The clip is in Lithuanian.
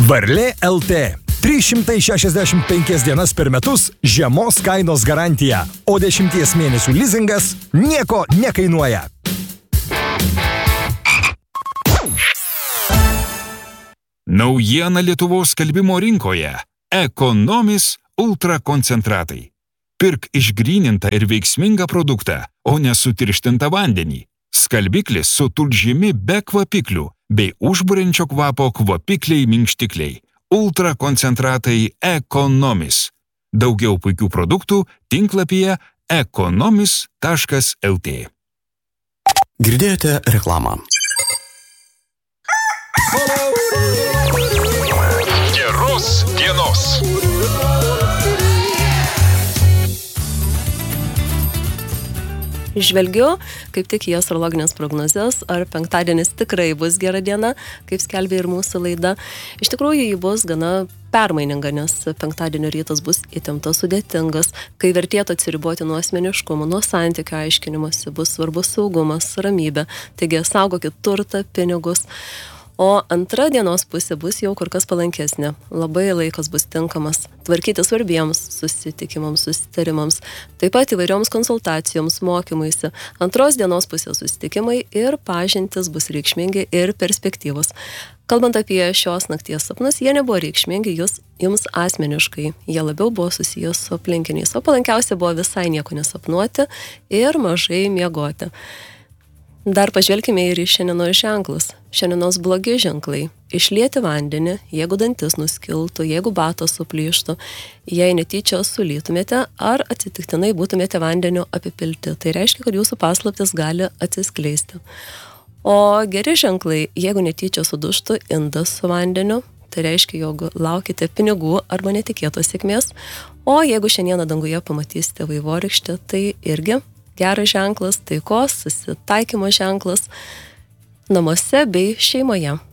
Varlė LT. 365 dienas per metus žemos kainos garantija, o 10 mėnesių lizingas nieko nekainuoja. Naujiena Lietuvos skalbimo rinkoje. Ekonomis ultrakoncentratai. Pirk išgrynintą ir veiksmingą produktą, o ne sutirštintą vandenį. Skalbiklis su tulžimi be kvapiklių bei užburiančio kvapo kvapikliai minkštikliai. Ultrakoncentratai Ekonomis. Daugiau puikių produktų tinklapyje ekonomis.lt. Girdėjote reklamą. Geros dienos. Žvelgiu, kaip tik į astrologinės prognozes, ar penktadienis tikrai bus gera diena, kaip skelbia ir mūsų laida. Iš tikrųjų, ji bus gana permaininga, nes penktadienio rytas bus įtemptas, sudėtingas, kai vertėtų atsiriboti nuo asmeniškumo, nuo santykių aiškinimuose, bus svarbus saugumas, ramybė, taigi saugokit turtą, pinigus. O antra dienos pusė bus jau kur kas palankesnė. Labai laikas bus tinkamas tvarkyti svarbiems susitikimams, susitarimams, taip pat įvairioms konsultacijoms, mokymuisi. Antros dienos pusės susitikimai ir pažintis bus reikšmingi ir perspektyvus. Kalbant apie šios nakties sapnus, jie nebuvo reikšmingi jums asmeniškai. Jie labiau buvo susijęs su aplinkiniais, o palankiausia buvo visai nieko nesapnuoti ir mažai miegoti. Dar pažvelkime ir į šiandienos ženklus. Šiandienos blogi ženklai. Išlieti vandenį, jeigu dantis nuskiltų, jeigu batas suplyštų, jei netyčia sulytumėte ar atsitiktinai būtumėte vandeniu apipilti. Tai reiškia, kad jūsų paslaptis gali atsiskleisti. O geri ženklai, jeigu netyčia suduštų indas su vandeniu, tai reiškia, jog laukite pinigų arba netikėtos sėkmės. O jeigu šiandieną danguje pamatysite vaivorykštę, tai irgi geras ženklas, taikos, susitaikymo ženklas namuose bei šeimoje.